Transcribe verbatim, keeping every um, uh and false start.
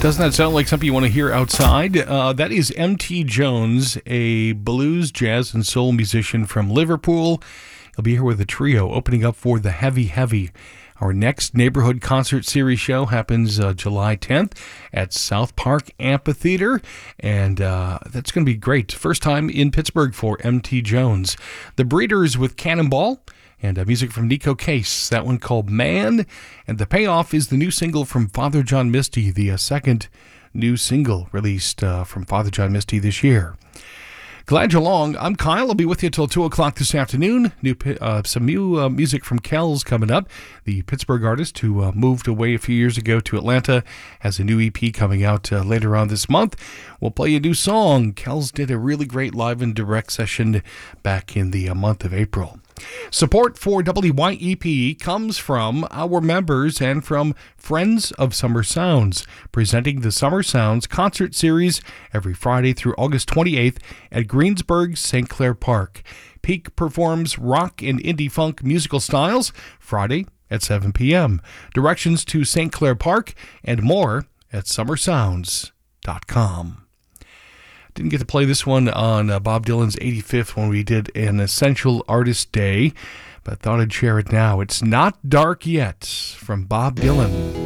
Doesn't that sound like something you want to hear outside? Uh, that is M T Jones, a blues, jazz, and soul musician from Liverpool. He'll be here with a trio opening up for the Heavy Heavy. Our next Neighborhood Concert Series show happens uh, July tenth at South Park Amphitheater, and uh, that's going to be great. First time in Pittsburgh for M T Jones. The Breeders with Cannonball, and uh, music from Nico Case, that one called Man. And the payoff is the new single from Father John Misty, the uh, second new single released uh, from Father John Misty this year. Glad you're along. I'm Kyle. I'll be with you till two o'clock this afternoon. New, uh, some new uh, music from Kells coming up. The Pittsburgh artist who uh, moved away a few years ago to Atlanta has a new E P coming out uh, later on this month. We'll play a new song. Kells did a really great live and direct session back in the uh, month of April. Support for W Y E P comes from our members and from Friends of Summer Sounds, presenting the Summer Sounds concert series every Friday through August twenty-eighth at Greensburg Saint Clair Park. Peak performs rock and indie funk musical styles Friday at seven p.m. Directions to Saint Clair Park and more at summer sounds dot com. Didn't get to play this one on uh, Bob Dylan's eighty-fifth when we did an Essential Artist Day, but thought I'd share it now. It's Not Dark Yet from Bob Dylan.